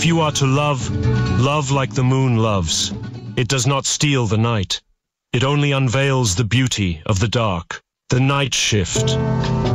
If you are to love, love like the moon loves. It does not steal the night. It only unveils the beauty of the dark. The night shift.